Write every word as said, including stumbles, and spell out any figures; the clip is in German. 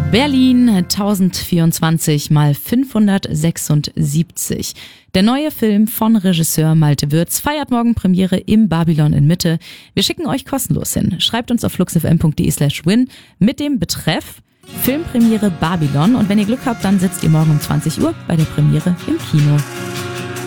Berlin tausendvierundzwanzig mal fünfhundertsechsundsiebzig. Der neue Film von Regisseur Malte Würz feiert morgen Premiere im Babylon in Mitte. Wir schicken euch kostenlos hin. Schreibt uns auf fluxfm.de slash win mit dem Betreff Filmpremiere Babylon. Und wenn ihr Glück habt, dann sitzt ihr morgen um zwanzig Uhr bei der Premiere im Kino.